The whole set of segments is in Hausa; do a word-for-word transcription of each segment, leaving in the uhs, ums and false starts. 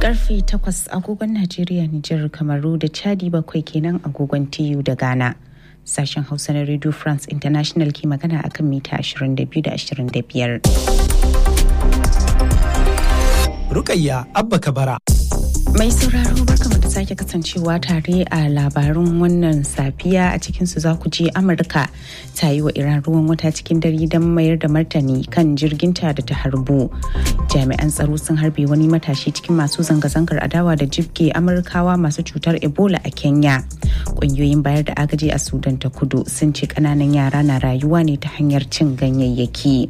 Karfe takwas agogon Najeriya, Nijar, Kamaru da Chadi bakwai kenan agogon T U da Ghana. Sashen Hausa na Radio France International ke magana akan mita ashirin da biyu da ashirin da biyar. Rukayya Abba Kabara. Mai sauraro barkamu da sake kasancewa tare a labarun wannan safiya. A cikinsu za ku ji Amurka ta yi wa Iran ruwan wata cikin dare don mayar da martani kan jirginta da ta harbo. Jami'an tsaro sun harbe wani matashi cikin masu zanga-zangar adawa da jibge Amurkawa masu cutar Ebola a Kenya. Ƙungiyoyin bayar da agaji a Sudan ta Kudu sun ce ƙananan yara na rayuwa ne ta hanyar cin ganyayyaki.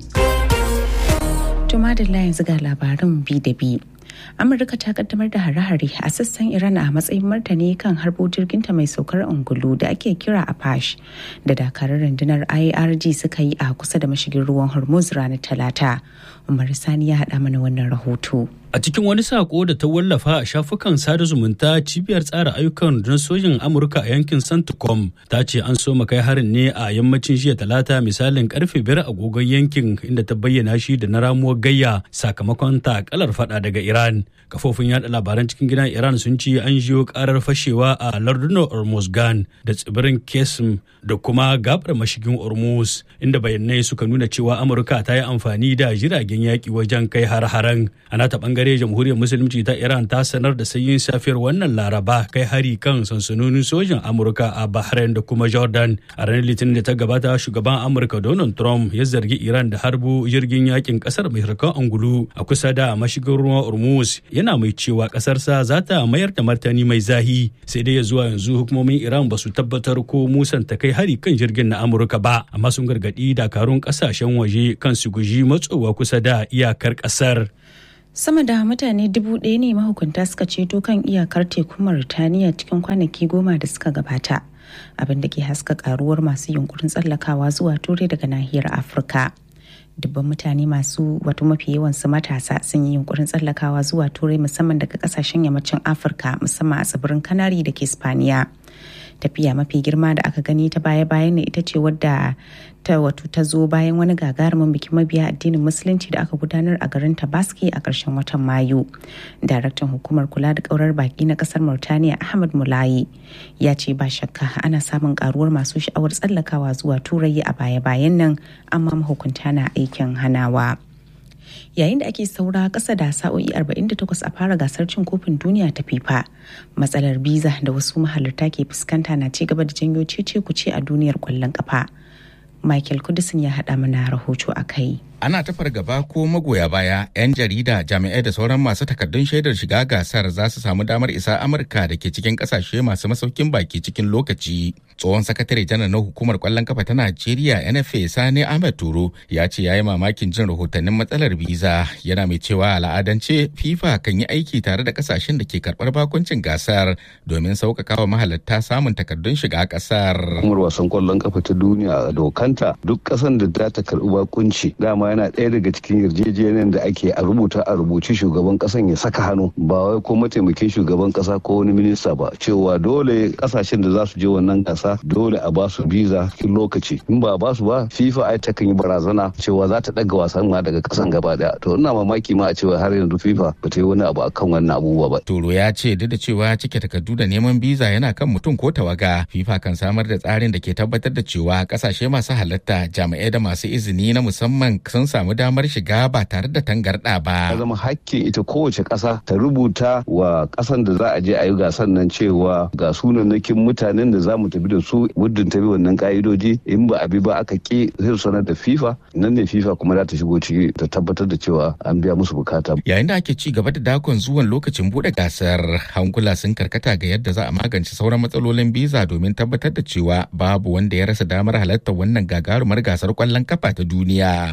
Tuma da yanzu ga labarin bi da bi. Amurka ta kaddamar da hare-hare a sassan Iran a matsayin martani kan harbo jirginta mai saukar ungulu da ake kira Apache da dakarar rundunar I R G suka yi a kusa da mashigin ruwan Hormuz ranar Talata. Umar Sani ya haɗa mana wannan rahoto. A cikin wani sako da ta wallafa a shafukan sada zumunta, cibiyar tsara ayyukan rundunar sojin Amurka a yankin Centcom ta ce an so kai harin ne a yammacin jiya Talata misalin karfe biyar agogon yankin, inda ta bayyana shi da na ramuwar gayya sakamakon takalar fada daga Iran. Kafofin yada labaran cikin gidan Iran sun ce an jiyo karar fashewa a lardunan Hormuzgan da tsibirin Qasim da kuma gabar mashigin Hormuz, inda bayanai suka nuna cewa Amurka ta yi amfani da jiragen yaki wajen kai har-haren. Ana ta bangare jamhuriyar musulunci ta Iran ta sanar da sanyin safiyar wannan Laraba kai hari kan sansanonin sojin Amurka a Bahrain da kuma Jordan. A ranar Litinin da ta gabata, shugaban Amurka Donald Trump ya zargi Iran da harbo jirgin yakin kasar mai harkan angulu a kusa da mashigin ruwan Hormuz, yana mai cewa kasarsa za ta mayar da martani mai zahi. Sai dai ya zuwa yanzu hukumomin Iran ba su tabbatar ko musanta kai hari kan jirgin na Amurka ba, amma sun gargadi dakarun kasashen waje kan su guji matsowa kusa da iyakar kasar. Sama da mutane dubu ɗaya ne mahukunta suka ceto kan iyakar tekun Mauritaniya cikin kwanaki goma da suka gabata, abin da ke haska karuwar masu yunkurin tsallakawa zuwa Turai daga nahiyar Afirka. Dubban mutane masu wato mafi yawansu matasa sun yi yunkurin tsallakawa zuwa Turai musamman daga kasashen yammacin Afirka, musamman a tsibirin Kanari da ke Spaniya. Tafiya mafi girma da aka gani ta baya-bayan ne ita ce wadda ta wato ta zo bayan wani gagarumin bikin mabiya addinin musulunci da aka gudanar a garin Tabaski a ƙarshen watan Mayu. Daraktan hukumar kula da ƙaurar baki na ƙasar Mauritaniya Ahmad Mulayi ya ce ba shakka ana samun karuwar masu sha'awar tsallakawa zuwa Turai a baya-bayan nan, amma mahukunta na aikin hanawa. Yayin da ake saura ƙasa da sa'o'i arba'in da takwas a fara gasar cin kofin duniya ta FIFA, matsalar biza da wasu mahalarta ke fuskanta na ci gaba da janyo cece kuce a duniyar ƙwallon ƙafa. Michael Kudisin ya haɗa mana rahoto a kai. Ana ta fargaba ko magoya baya, 'yan jarida, jami'ai da sauran masu takardun shaidar shiga gasar za su samu damar isa Amurka da ke cikin kasashe masu masaukin baki cikin lokaci. Tsohon sakatare janar na hukumar kwallon kafa ta Najeriya N F A Sani Ahmed Turo ya ce ya yi mamakin jin rahotannin matsalar biza, yana mai cewa al'adance FIFA kan yi aiki tare da kasashen da ke karɓar bakuncin gasar domin sauƙaƙa wa mahalarta samun takardun shiga ƙasar. Hukumar wasan kwallon kafa ta duniya a dokanta duk ƙasan da za ta karɓi bakunci dama yana ɗaya daga cikin yarjejeniyar da ake a rubuta a rubuci shugaban ƙasan ya saka hannu, ba wai ko mataimakin shugaban ƙasa ko wani minista ba, cewa dole ƙasashen da za su je wannan gasa dole a ba su biza cikin lokaci. In ba ba su ba, FIFA ai ta kan yi barazana cewa za ta ɗaga wasan ma daga ƙasan gaba ɗaya. To ina mamaki ma a cewa har yanzu FIFA ba ta yi wani abu akan wannan abubuwa ba. Turo ya ce duk da cewa cike takardu da neman biza yana kan mutum ko tawaga, FIFA kan samar da tsarin da ke tabbatar da cewa ƙasashe masu halatta, jami'ai da masu izini na musamman sun samu damar shiga ba tare da tangarɗa ba. Ya zama hakkin ita kowace ƙasa ta rubuta wa ƙasan da za a je a yi gasan nan cewa ga sunannakin mutanen da za mu tafi da su muddin ta bi wannan ƙa'idoji, in ba a bi ba aka ƙi sai sanar da FIFA, nan ne FIFA kuma za ta shigo ciki ta tabbatar da cewa an biya musu bukata. Yayin da ake ci gaba da dakon zuwan lokacin buɗe gasar, hankula sun karkata ga yadda za a magance sauran matsalolin biza domin tabbatar da cewa babu wanda ya rasa damar halartar wannan gagarumar gasar ƙwallon kafa ta duniya.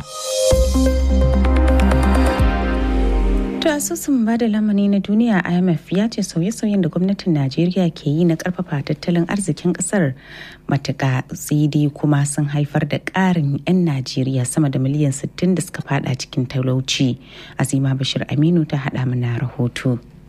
To asusun bada lamani na duniya I M F ya ce sauye-sauyen da gwamnatin Najeriya ke yi na karfafa tattalin arzikin kasar matuƙa tsidi kuma sun haifar da ƙarin 'yan Najeriya sama da miliyan sittin da suka fada cikin talauci. Azima Bashir Aminu ta haɗa mana rahoto.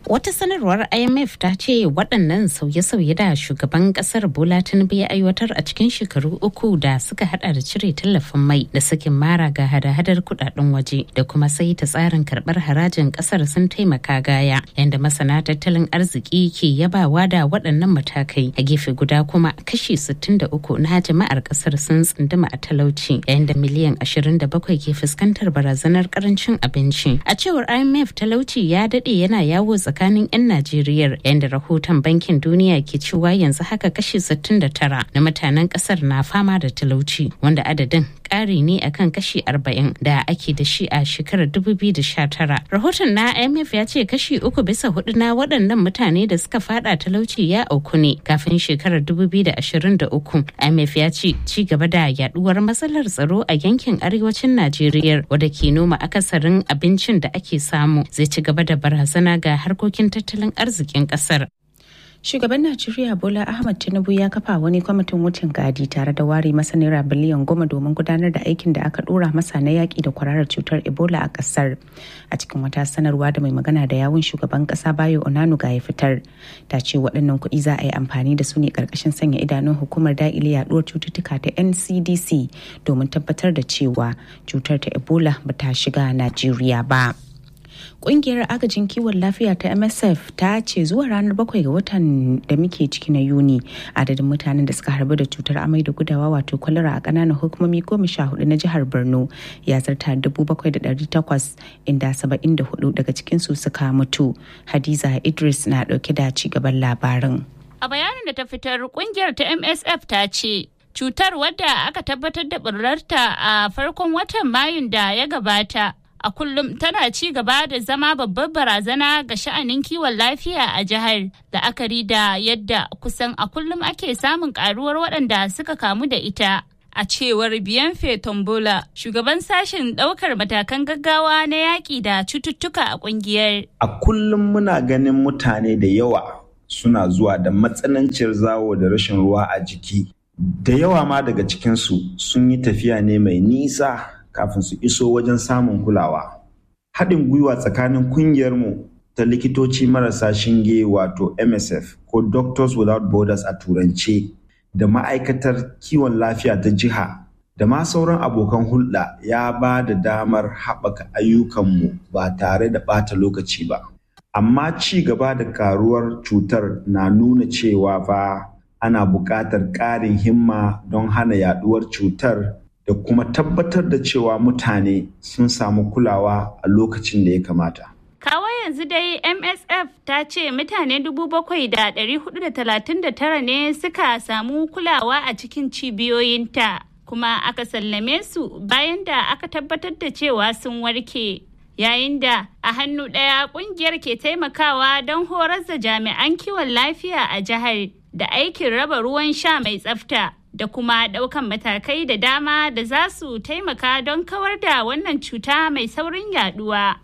Wata sanarwar I M F ta ce waɗannan sauye-sauye da shugaban ƙasar Bola Tinubu ya aiwatar a cikin shekaru uku da suka hada da cire tallafin mai da sakin mara ga hada-hadar kudaden waje da kuma sai ta tsarin karɓar harajin ƙasar sun taimaka gaya, yanda masana tattalin arziki ke yabawa da waɗannan matakai. A gefe guda kuma kashi sittin da uku na jama'ar ƙasar sun tsunduma a talauci, yayin da miliyan ashirin da bakwai ke fuskantar barazanar ƙarancin abinci. A cewar I M F, talauci ya daɗe yana yawo tsakanin 'yan Najeriya, yadda rahoton Bankin Duniya ke cewa yanzu haka kashi sittin da tara na mutanen kasar na fama da talauci, wanda adadin ƙari ne akan kashi arba'in da ake da shi a shekarar dubu biyu da sha tara. Rahoton na I M F ya ce kashi uku bisa hudu na waɗannan mutane da suka fada talauci ya auku ne kafin shekarar dubu biyu da ashirin da uku. I M F ya ce ci gaba da yaduwar matsalar tsaro a yankin arewacin Najeriya, wadda ke noma akasarin abincin da ake samu, zai ci gaba da barazana ga harkokin tattalin arzikin kasar. Shugaban Najeriya Bola Ahmed Tinubu ya kafa wani kwamitin wucin gadi tare da ware masa naira biliyan goma domin gudanar da aikin da aka dora masa na yaƙi da kwararar cutar Ebola a ƙasar. A cikin wata sanarwa da mai magana da yawun shugaban ƙasa Bayo Onanuga ya fitar, ta ce waɗannan kuɗi za a yi amfani da su ne ƙarƙashin sanya idanun hukumar daƙile yaɗuwar cututtuka ta N C D C domin tabbatar da cewa cutar ta Ebola ba ta shiga Najeriya ba. Ƙungiyar agajin kiwon lafiya ta M S F ta ce zuwa ranar bakwai ga watan da muke ciki na Yuni, adadin mutanen da suka harbu da cutar amai da gudawa wato kwalara a ƙananan hukumomi goma sha hudu na jihar Borno ya zarta dubu bakwai da ɗari takwas, inda saba'in da hudu daga cikinsu suka mutu. Hadiza Idris na ɗauke da ci gaban labarin. A bayanin da ta fitar, ƙungiyar ta M S F ta ce cutar, wadda aka tabbatar da ɓullarta a farkon watan Mayun da ya gabata, a kullum tana ci gaba da zama babbar barazana ga sha'anin kiwon lafiya a jihar, la'akari da yadda kusan a kullum ake samun karuwar waɗanda suka kamu da ita. A cewar Bienfe Tombola, shugaban sashen ɗaukar matakan gaggawa na yaƙi da cututtuka a ƙungiyar. A kullum muna ganin mutane da yawa suna zuwa da matsananciyar zawo da rashin ruwa a jiki. Da yawa ma daga cikinsu sun yi tafiya ne mai nisa kafin su iso wajen samun kulawa. Haɗin gwiwa tsakanin kungiyarmu ta likitoci marasa shinge wato M S F ko Doctors Without Borders a turance da ma'aikatar kiwon lafiya ta jiha da ma sauran abokan hulɗa ya ba da damar haɓaka ayyukanmu ba tare da ɓata lokaci ba. Amma ci gaba da karuwar cutar na nuna cewa fa ana buƙatar ƙarin himma don hana yaɗuwar cutar da kuma tabbatar da cewa mutane sun samu kulawa a lokacin da ya kamata. Kawo yanzu dai M S F ta ce mutane dubu bakwai da ɗari hudu da talatin da tara ne suka samu kulawa a cikin cibiyoyinta, kuma aka sallame su bayan da aka tabbatar da cewa sun warke. Yayin da a hannu ɗaya ƙungiyar ke taimakawa don horar da jami'an kiwon lafiya a jihar da aikin raba ruwan sha mai tsafta, da kuma ɗaukan matakai da dama da za su taimaka don kawar da wannan cuta mai saurin yaduwa.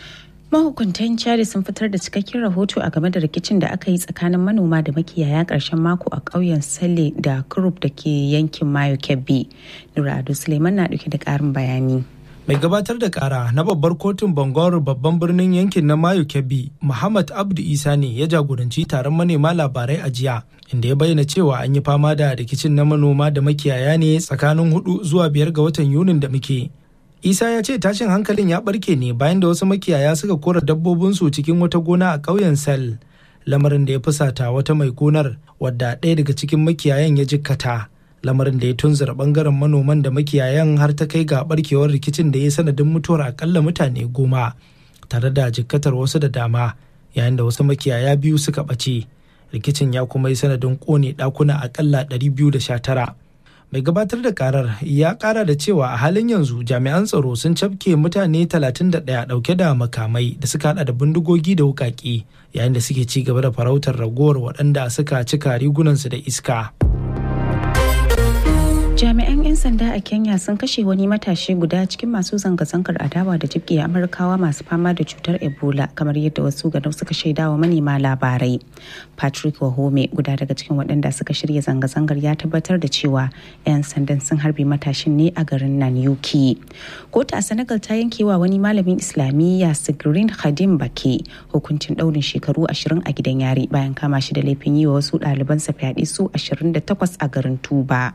Mahukuntan Chad sun fitar da cikakken rahoto a game da rikicin da aka yi tsakanin manoma da makiyaya ƙarshen mako a ƙauyen Sale da Kurup da ke yankin Mayo Kebbi. Nura Ado Suleiman na ɗauke da ƙarin bayani. Mai gabatar da kara na babbar kotun Bangor babban birnin yankin na Mayo Kebbi, Muhammad Abdu Isa ne ya jagoranci taron manema labarai a jiya, inda ya bayyana cewa an yi fama da rikicin na manoma da makiyaya ne tsakanin hudu zuwa biyar ga watan Yunin da muke. Isa ya ce tashin hankalin ya barke ne bayan da wasu makiyaya suka kora dabbobinsu cikin wata gona a ƙauyen Sel, lamarin da ya fusata wata mai gonar wadda ɗaya daga cikin makiyayan ya jikkata. Lamarin da ya tunzura bangaren manoman da makiyayan har ta kai ga barkewar rikicin da ya sanadin mutuwar akalla mutane goma tare da jikkatar wasu da dama, yayin da wasu makiyaya biyu suka ɓace. Rikicin ya kuma yi sanadin ƙone ɗakuna akalla ɗari biyu da sha tara. Mai gabatar da karar ya ƙara da cewa a halin yanzu jami'an tsaro sun cafke mutane talatin da ɗaya ɗauke da makamai da suka haɗa da bindigogi da wuƙaƙe, yayin da suke ci gaba da farautar ragowar waɗanda suka cika rigunansu da iska. Jami'an 'yan 'yan sanda a Kenya sun kashe wani matashi guda cikin masu zanga-zangar adawa da jibge Amurkawa masu fama da cutar Ebola, kamar yadda wasu ganau suka shaidawa manema labarai. Patrick Wahome, guda daga cikin waɗanda suka shirya zanga-zangar, ya tabbatar da cewa 'yan sandan sun harbe matashin ne a garin Nanyuki. Kotu a Senegal ta yankewa wani malamin Islamiyya Sigrin Khadim Bake hukuncin ɗaurin shekaru ashirin a gidan yari bayan kama shi da laifin yi wa wasu ɗalibansa fyaɗe su ashirin da takwas a garin Tuba.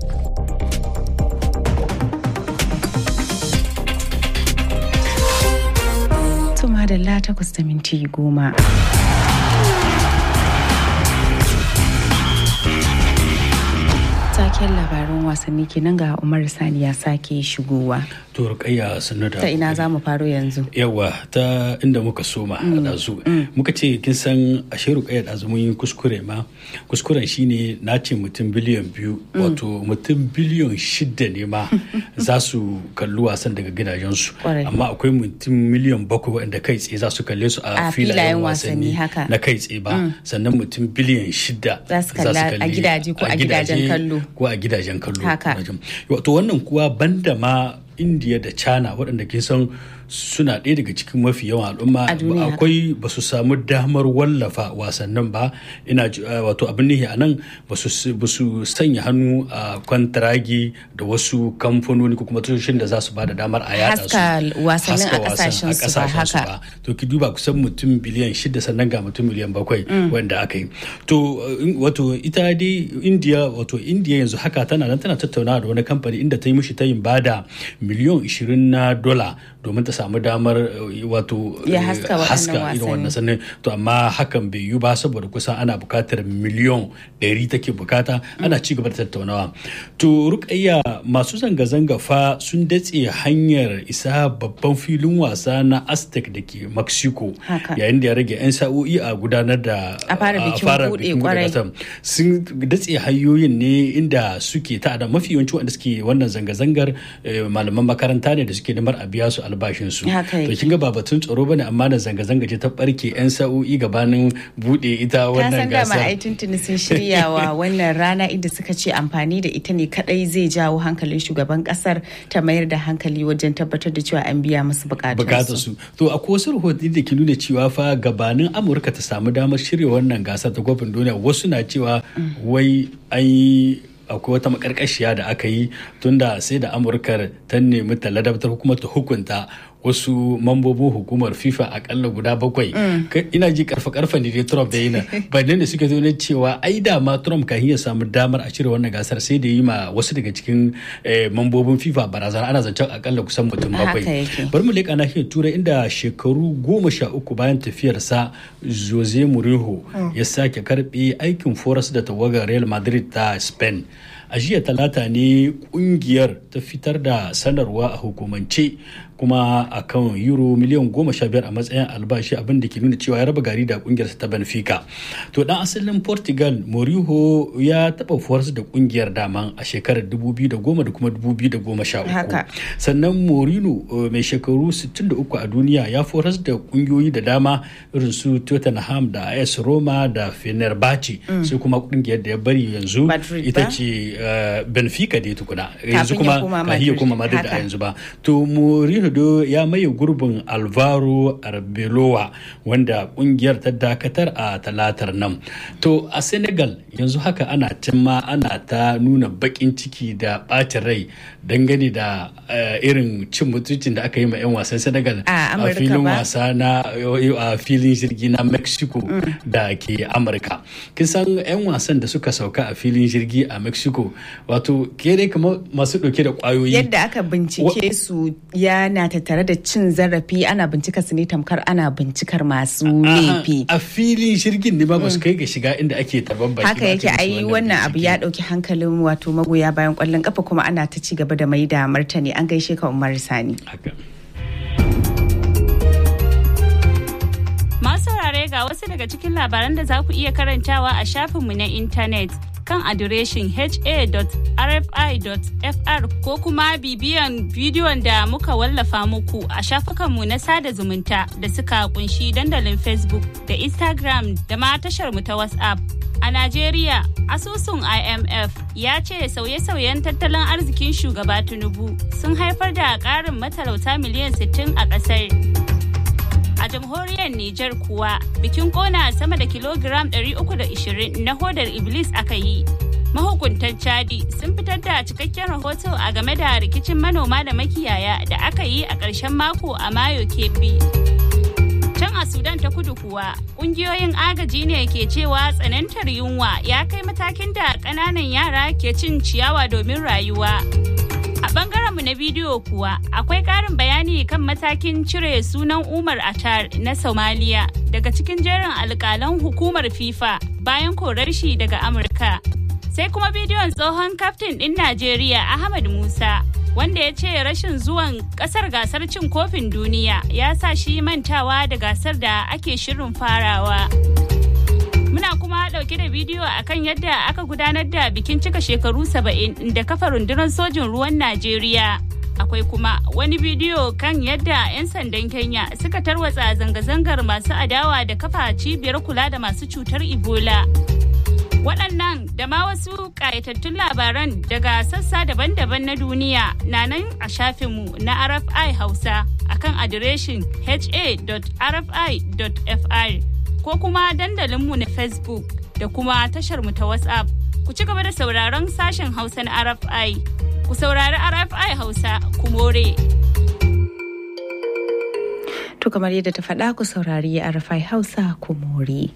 Tuma da la takwas da minti goma. Taken labaran wasanni kenan ga Umar Sani ya sake shigowa. To Rukayya sannu da. Ta ina za mu faro yanzu? Yawa ta inda muka soma a ɗazu. Muka ce kin san ashe Rukayya ɗazu mun yi kuskure ma. Kuskuren shine na ce mutum biliyan biyu wato mutum biliyan shida ne ma za su kalli wasan daga gidajensu. Amma akwai mutum miliyan bakwai waɗanda kai tsaye za su kalle su a filayen wasanni na kai tsaye ba. Sannan mutum biliyan shida za su kalla a gidaje ko a gidajen kallo. Ko a gidajen kallo. Haka. Wato wannan kuwa banda ma India da China waɗanda kin san suna ɗaya daga cikin mafi yawan al'umma akwai ba su samu damar wallafa wasannin ba. Ina wato abin nihi a nan ba su sanya hannu a kwantaragi da wasu kamfanoni ko kuma tashoshin da za su ba da damar a yada su haska wasannin a kasashen su ba haka. To ki duba kusan mutum biliyan shida sannan ga mutum miliyan bakwai wanda aka yi. To wato ita dai India wato India yanzu haka tana nan tana tattaunawa da wani kamfani inda ta yi mishi tayin bada miliyan ishirin na dola domin ta samu damar wato ya haska irin wannan sannan. To amma hakan bai yi ba saboda kusan ana bukatar miliyan ɗari take bukata. Ana ci gaba da tattaunawa. To Rukayya, masu zanga-zanga fa sun datse hanyar isa babban filin wasa na Aztec da ke Mexico yayin da ya rage 'yan sa'o'i a gudanar da a fara bikin buɗe gasar. Sun datse hanyoyin ne inda suke ta da mafi yawanci wanda suke wannan zanga-zangar malaman makaranta ne da suke nemar a biya su albashin su. To kin ga ba batun tsaro bane amma da zanga-zanga ce ta barke 'yan sa'o'i gabanin bude ita wannan gasar. Ka san dama ai tuntuni sun shiryawa wannan rana inda suka ce amfani da ita ne kadai zai jawo hankalin shugaban kasar ta mayar da hankali wajen tabbatar da cewa an biya musu bukatun su. To akwai wasu rahotanni da ke nuna cewa fa gabanin Amurka ta samu damar shirya wannan gasar ta kofin duniya wasu na cewa wai an yi akwai wata makarkashiya da aka yi tunda sai da Amurka ta nemi ta ladabtar kuma ta hukunta wasu mambobin hukumar FIFA akalla guda bakwai. Ina ji karfa karfa ne dai Trump da yi na bayanan da suka zo ne cewa ai da ma Trump kan iya samu damar a cire wannan gasar sai da yi ma wasu daga cikin mambobin FIFA barazana. Ana zancen akalla kusan mutum bakwai. Bari mu leƙa nahiyar Turai inda shekaru goma sha uku bayan tafiyarsa Jose Mourinho ya sake karɓe aikin foras da tawagar Real Madrid ta Spain. A jiya talata ne kungiyar ta fitar da sanarwa a hukumance kuma a kan euro miliyan goma sha biyar a matsayin albashi, abin da ke nuna cewa ya raba gari da kungiyarsa ta Benfica. To dan asalin Portugal Mourinho ya taba fuwarsa da kungiyar daman a shekarar dubu biyu da goma da kuma dubu biyu da goma sha uku. Sannan Mourinho mai shekaru sittin da uku a duniya ya fuwarsa da kungiyoyi da dama irin su Tottenham da A S Roma da Fenerbahce. Sai kuma kungiyar da ya bari yanzu ita ce Benfica da tukuna. Yanzu kuma kahiya kuma Madrid a yanzu ba. To Mourinho ya maye gurbin Alvaro Arbeloa wanda kungiyar ta dakatar a talatar nan. To a Senegal yanzu haka ana cimma ana ta nuna bakin ciki da bacin rai dangane da irin cin mutuncin da aka yi ma 'yan wasan Senegal a filin wasa na a filin jirgi na Mexico da ke Amurka. Kin san 'yan wasan da suka sauka a filin jirgi a Mexico wato kere kamar masu dauke da kwayoyi. Yadda aka bincike su yana tattare da cin zarafi, ana bincikar su ne tamkar ana bincikar masu laifi. A filin jirgin ne ba su kai ga shiga inda ake tarban baki. Haka yake ai wannan abu ya dauki hankalin wato magoya bayan kwallon kafa kuma ana ta ci gaba da mai da martani. An gaishe ka Umar Sani. Masu saurare ga wasu daga cikin labaran da za ku iya karantawa a shafinmu na intanet kan adireshin h a dot r f i dot f r ko kuma bibiyan bidiyon da muka wallafa muku a shafukanmu na sada zumunta da suka kunshi dandalin Facebook da Instagram da ma tashar mu ta WhatsApp. A Najeriya, asusun I M F ya ce sauye-sauyen tattalin arzikin shugaba Tinubu sun haifar da ƙarin matalauta miliyan sittin a ƙasar. A jamhuriyar Nijar kuwa, bikin ƙona sama da kilogiram ɗari uku da ashirin na hodar Iblis aka yi. Mahukuntan Chadi sun fitar da cikakken rahoto a game da rikicin manoma da makiyaya da aka yi a ƙarshen mako a Mayo Kebbi. Can a Sudan ta kudu kuwa, ƙungiyoyin agaji ne ke cewa tsanantar yunwa ya kai matakin da ƙananan yara ke cin ciyawa domin rayuwa. A ɓangarenmu na bidiyo kuwa, akwai ƙarin bayani kan matakin cire sunan Umar Atar na Somalia daga cikin jerin alƙalan hukumar FIFA bayan korar shi daga Amurka. Sai kuma bidiyon tsohon kaftin ɗin Najeriya Ahmad Musa, wanda ya ce rashin zuwan kasar gasar cin kofin duniya ya sa shi mantawa da gasar da ake shirin farawa. Muna kuma dauke da bidiyo akan yadda aka gudanar da bikin cika shekaru saba'in da kafa rundunar sojin ruwan Najeriya. Akwai kuma wani bidiyo kan yadda 'yan sandan Kenya suka tarwatsa zanga-zangar masu adawa da kafa cibiyar kula da masu cutar Ebola. Waɗannan da ma wasu ƙayatattun labaran daga sassa daban-daban na duniya na nan a shafinmu na R F I Hausa akan adireshin h a dot r f i dot f r ko kuma dandalinmu na Facebook da kuma tasharmu ta WhatsApp. Ku ci gaba da sauraron sashen Hausa na R F I. Ku saurari R F I Hausa, ku more. To kamar yadda ta faɗa, ku saurari R F I Hausa, ku more.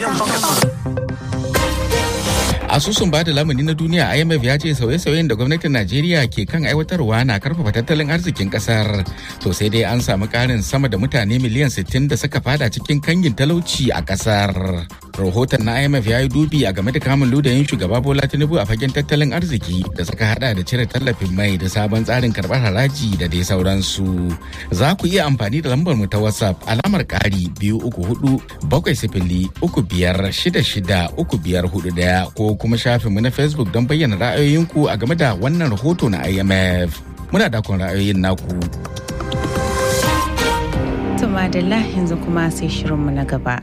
Asusun bada lamuni na duniya I M F ya ce sauye-sauyen da gwamnatin Najeriya ke kan aiwatarwa na karfafa tattalin arzikin kasar. To sai dai an samu karin sama da mutane miliyan sittin da suka fada cikin kangin talauci a kasar. Rahoton na I M F ya yi dubi a game da kamun ludayin shugaba Bola Tinubu a fagen tattalin arziki da suka hada da cire tallafin mai da sabon tsarin karbar haraji da dai sauransu. Za ku iya amfani da lambar mu ta WhatsApp alamar ƙari biyu uku hudu bakwai sifili uku biyar shida shida uku biyar hudu ɗaya ko kuma shafinmu na Facebook don bayyana ra'ayoyinku a game da wannan rahoto na I M F. Muna dakon ra'ayoyin naku. Tuma da yanzu kuma sai shirinmu na gaba.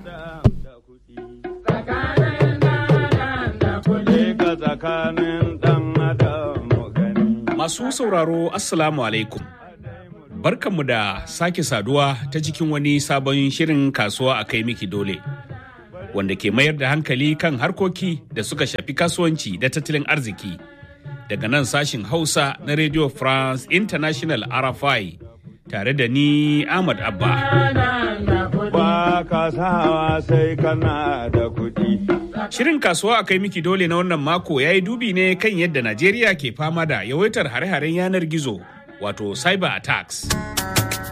Masu sauraro, Assalamu alaikum. Barkanmu da sake saduwa ta cikin wani sabon shirin kasuwa a kai miki dole. Wanda ke mayar da hankali kan harkoki da suka shafi kasuwanci da tattalin arziki daga nan sashin Hausa na Radio France International R F I tare da ni Ahmad Abba. Ba ka sawa sai kana da kuɗi. Shirin kasuwa a kai miki dole na wannan mako ya yi dubi ne kan yadda Najeriya ke fama da yawaitar hare-haren yanar gizo wato cyber attacks.